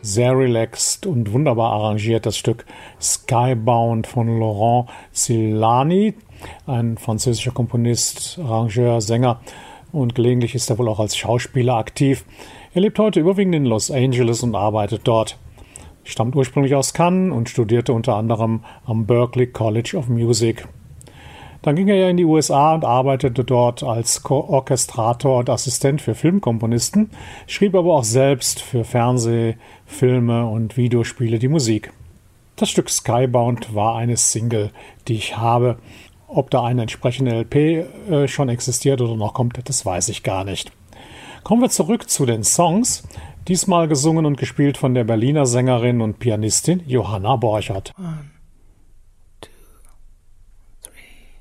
sehr relaxed und wunderbar arrangiert das Stück Skybound von Laurent Silani, ein französischer Komponist, Arrangeur, Sänger und gelegentlich ist er wohl auch als Schauspieler aktiv. Er lebt heute überwiegend in Los Angeles und arbeitet dort. Stammt ursprünglich aus Cannes und studierte unter anderem am Berklee College of Music. Dann ging er ja in die USA und arbeitete dort als Orchestrator und Assistent für Filmkomponisten, schrieb aber auch selbst für Fernseh-, Filme und Videospiele die Musik. Das Stück Skybound war eine Single, die ich habe. Ob da eine entsprechende LP schon existiert oder noch kommt, das weiß ich gar nicht. Kommen wir zurück zu den Songs. Diesmal gesungen und gespielt von der Berliner Sängerin und Pianistin Johanna Borchert. 1,